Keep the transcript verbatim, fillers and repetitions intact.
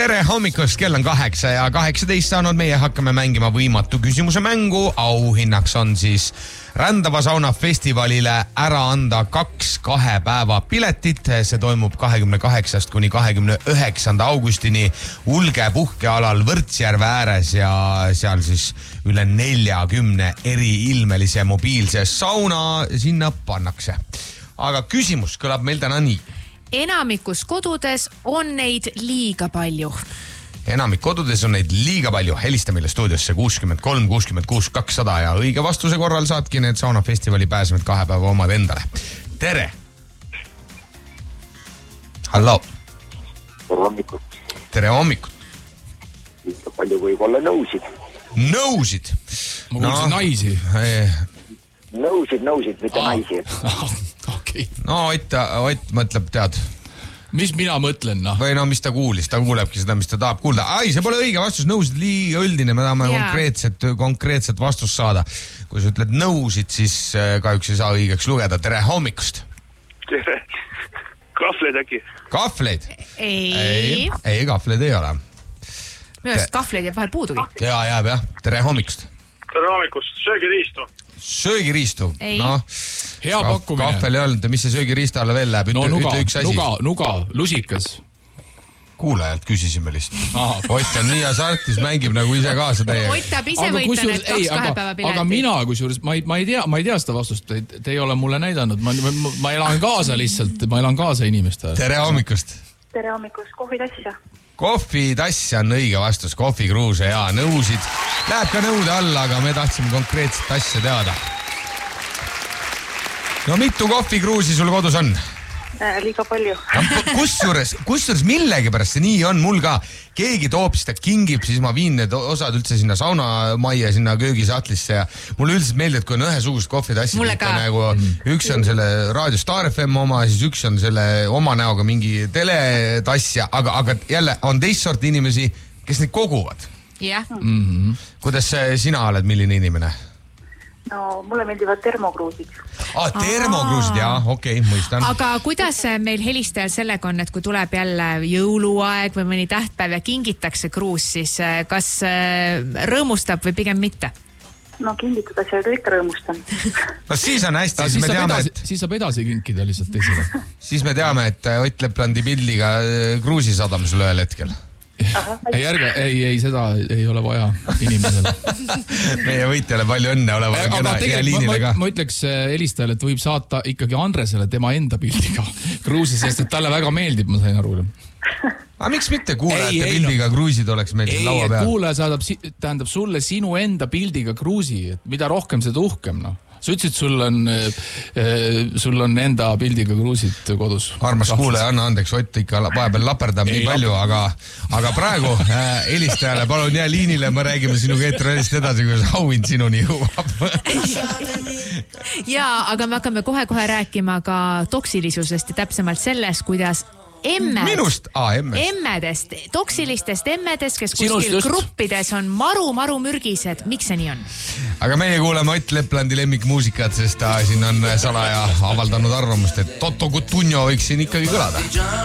tere hommikust, kell on kaheksa ja kaheksateist saanud, meie hakkame mängima võimatu küsimuse mängu. Auhinnaks on siis Rändava sauna festivalile ära anda kaks kahe päeva piletit. See toimub kahekümne kaheksandast kuni kahekümne üheksanda augustini Ulge puhkealal Võrtsjärve ääres ja seal siis üle neljakümne eri ilmelise mobiilse sauna sinna pannakse. Aga küsimus kõlab meil täna nii. Enamikus kodudes on neid liiga palju. Enamik kodudes on neid liiga palju. Helista meile stuudiosse kuuskümmend kolm kuuskümmend kuus kakssada ja õige vastuse korral saadki need saunafestivali pääsemed kahe päeva omad endale. Tere! Hallo! Tere hommikut! Tere hommikut! Liiga palju võib olla nõusid. Nõusid? Ma kuulsin no, naisi. Nõusid, nõusid, mitte Aa. naisi. Okay. No Ott, Ott mõtleb, tead. Mis mina mõtlen, noh? Või no, mis ta kuulis, ta kuulebki seda, mis ta tahab kuulda. Ai, see pole õige vastus, nõusid liiga üldine, me tahame konkreetset, konkreetset vastust saada. Kui sa ütled nõusid, siis kahjuks ei saa õigeks lugeda. Tere hommikust! Tere! Kahvleid äkki? Kahvleid? Ei. Ei, ei kahvleid ei ole. Minu arust kahvleid jääb vahel puudugi. Jaa, jääb jah. Tere hommikust! Tere hommikust! Söögiriistu? Söögiriistu? Ei. No, hea ka, pakkumine. Kahvel ei olnud. Mis see söögiriistale veel läheb? Ütle, no nuga, ütle üks asi. nuga, nuga, lusikas. Kuulajalt küsisime lihtsalt. Aha. Ott on nii hasartis, mängib nagu ise kaasa teiega. Ott tahab ise võita need kaks kahe päeva piletit. Aga mina, kusjuures, ma ei, ma ei tea, ma ei tea seda vastust. Te, te ei ole mulle näidanud. Ma, ma, ma elan kaasa lihtsalt. Ma elan kaasa inimeste. Tere hommikust! Tere hommikust, kohvitassia. Kohvitassia on õige vastus. Kohvikruuse ja nõusid. Läheb ka nõude alla, aga me tahtsime konkreetset asja teada. No mitu kohvikruusi sul kodus on? Äh, liiga palju. Kusjuures, kusjuures millegi pärast see nii on mul ka. Keegi toob seda kingib, siis ma viin need osad üldse sinna saunamajja, sinna köögisahtlisse ja mulle üldiselt meeldib, kui on ühesugust kohvitassi. Nagu, üks on selle Raadio Star F M oma, siis üks on selle oma näoga mingi teletass, aga, aga jälle on teist sorti inimesi, kes neid koguvad. Jah. Mm-hmm. Kuidas sina oled, milline inimene? No, mulle meeldivad termokruusid. Ah, termokruusid, jaa, okei, okay, mõistan. Aga kuidas meil helistajal sellega on, et kui tuleb jälle jõuluaeg või mõni tähtpäev ja kingitakse kruus, siis kas rõõmustab või pigem mitte? No kingitud asjad ikka rõõmustan. No siis on hästi, siis, siis, me teame, edasi, et... siis saab edasi kinkida lihtsalt teisele. Siis me teame, et Ott Leplandi pildiga kruusisadamusel ühel hetkel. Aha, ei, ärge, ei, ei, seda ei ole vaja inimesele. Meie võitjale palju õnne oleva kena ja liinile ka. Ma, ma ütleks helistajale, et võib saata ikkagi Andresele tema enda pildiga kruusi, sest et talle väga meeldib, ma sain aru. Aga miks mitte kuulajate ei, pildiga no. Kruusid oleks meil ei, laua peal? Kuulaja saadab, tähendab sulle sinu enda pildiga kruusi, et mida rohkem seda uhkem, noh. Sa ütlesid, sul on, äh, sul on enda pildiga kruusid kodus. Armas kuulaja, anna andeks, Ott ikka vahepeal laperdab ei, nii palju, aga, aga praegu äh, helistajale palun jää liinile, me räägime sinuga eetralist edasi, kuidas auhind sinuni jõuab. Jaa, aga me hakkame kohe-kohe rääkima ka toksilisusest ja täpsemalt sellest, kuidas emmed, minust, aa, emmed. emmedest, toksilistest emmedest, kes Sinust kuskil just. gruppides on maru-maru mürgised. Miks see nii on? Aga meie kuuleme Ott Leplandi lemmikmuusikat, sest ta siin on salaja avaldanud arvamust, et Toto Cutugno võiks siin ikkagi kõlada.